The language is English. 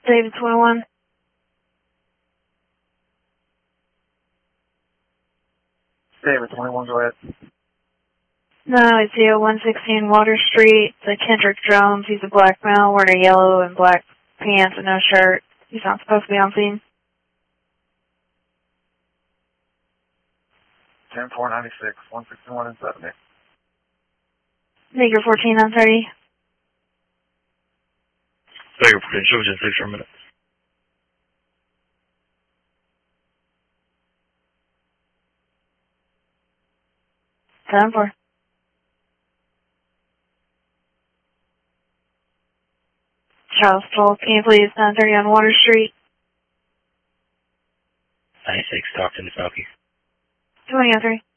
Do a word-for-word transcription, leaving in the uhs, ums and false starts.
David twenty-one. David twenty-one, go ahead. No, it's the one sixteen Water Street, the Kendrick Jones. He's a black male wearing a yellow and black pants and no shirt. He's not supposed to be on scene. ten four ninety-six, one sixty-one and seventy. Negro fourteen on thirty. Negro fourteen, show just six for a minute. Seven four. Charles twelve, can you please nine thirty on Water Street? ninety-six, talk to the Smoky. twenty oh three.